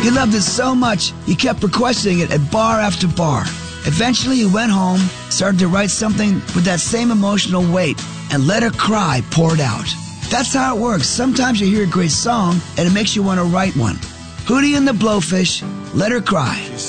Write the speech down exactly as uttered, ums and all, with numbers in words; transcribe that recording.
He loved it so much, he kept requesting it at bar after bar. Eventually, he went home, started to write something with that same emotional weight, and Let Her Cry poured out. That's how it works. Sometimes you hear a great song, and it makes you want to write one. Hootie and the Blowfish, Let Her Cry.